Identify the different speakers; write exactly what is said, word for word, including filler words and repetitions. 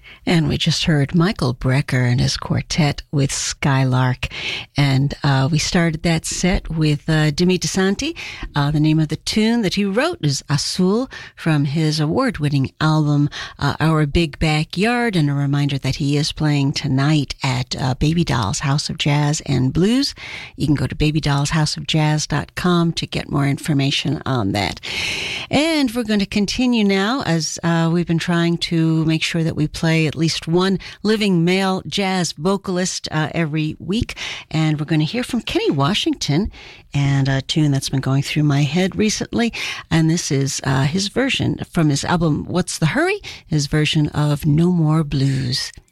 Speaker 1: And we just heard Michael Brecker and his quartet with Skylark. And uh, we started that set with uh, Dimi DeSanti. Uh, the name of the tune that he wrote is Azul from his award-winning album, uh, Our Big Backyard. And a reminder that he is playing tonight at uh, Baby Doll's House of Jazz and Blues. You can go to baby dolls house of jazz dot com to get more information on that. And we're going to continue now as uh, we've been trying to make sure that we play at least one living male jazz vocalist uh, every week. And we're going to hear from Kenny Washington and a tune that's been going through my head recently. And this is uh, his version from his album, What's the Hurry? His version of No More Blues.